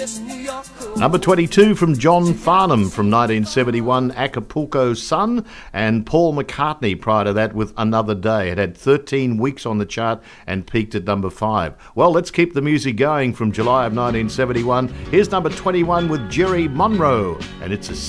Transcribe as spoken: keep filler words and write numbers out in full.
Number twenty-two from John Farnham from nineteen seventy-one, Acapulco Sun, and Paul McCartney prior to that with Another Day. It had thirteen weeks on the chart and peaked at number five. Well, let's keep the music going from July of nineteen seventy-one. Here's number twenty-one with Jerry Monroe, and it's a